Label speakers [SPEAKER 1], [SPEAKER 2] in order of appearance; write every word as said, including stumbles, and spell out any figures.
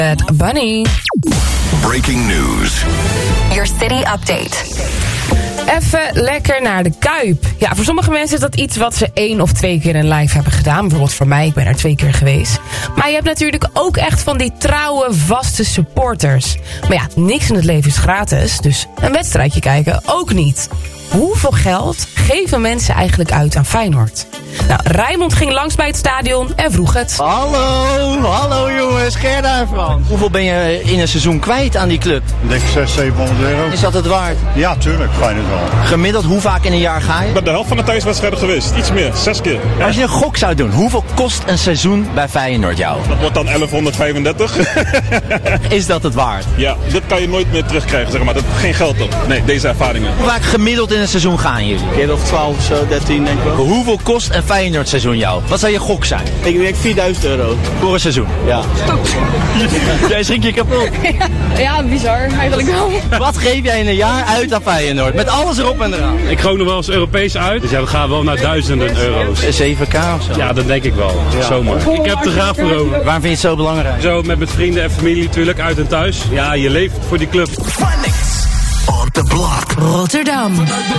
[SPEAKER 1] Bad Bunny.
[SPEAKER 2] Breaking news.
[SPEAKER 3] Your city update.
[SPEAKER 1] Even lekker naar de Kuip. Ja, voor sommige mensen is dat iets wat ze één of twee keer in live hebben gedaan. Bijvoorbeeld voor mij, ik ben er twee keer geweest. Maar je hebt natuurlijk ook echt van die trouwe, vaste supporters. Maar ja, niks in het leven is gratis. Dus een wedstrijdje kijken ook niet. Hoeveel geld geven mensen eigenlijk uit aan Feyenoord? Nou, Raymond ging langs bij het stadion en vroeg het.
[SPEAKER 4] Hallo, hallo jongens, Gerda en Frans. Hoeveel ben je in een seizoen kwijt aan die club?
[SPEAKER 5] Ik denk zeshonderd, zevenhonderd euro.
[SPEAKER 4] Is dat het waard?
[SPEAKER 5] Ja, tuurlijk, Feyenoord wel.
[SPEAKER 4] Gemiddeld, hoe vaak in een jaar ga je?
[SPEAKER 6] Ik ben de helft van de thuiswedstrijden geweest, iets meer, zes keer. Ja.
[SPEAKER 4] Als je een gok zou doen, hoeveel kost een seizoen bij Feyenoord jou?
[SPEAKER 6] Dat wordt dan elfhonderdvijfendertig.
[SPEAKER 4] Is dat het waard?
[SPEAKER 6] Ja, dit kan je nooit meer terugkrijgen, zeg maar. Dat geen geld op. Nee, deze ervaringen.
[SPEAKER 4] Hoe vaak gemiddeld in een seizoen gaan jullie?
[SPEAKER 7] Een keer of twaalf of zo, dertien denk ik wel.
[SPEAKER 4] Hoeveel kost een Feyenoord seizoen jou? Wat zou je gok zijn?
[SPEAKER 7] Ik denk vierduizend euro.
[SPEAKER 4] Voor een seizoen?
[SPEAKER 7] Ja.
[SPEAKER 4] Jij schrik je kapot.
[SPEAKER 8] Ja, ja, bizar eigenlijk wel.
[SPEAKER 4] Wat geef jij in een jaar uit aan Feyenoord? Met alles erop en eraan.
[SPEAKER 9] Ik gooi nog wel eens Europees uit. Dus ja, we gaan wel naar duizenden euro's.
[SPEAKER 4] zeven k of zo?
[SPEAKER 9] Ja, dat denk ik wel. Ja. Zomaar. Ik heb het er graag voor over.
[SPEAKER 4] Waarom vind je het zo belangrijk?
[SPEAKER 9] Zo met mijn vrienden en familie natuurlijk, uit en thuis. Ja, je leeft voor die club.
[SPEAKER 2] Phonics on the block.
[SPEAKER 1] Rotterdam.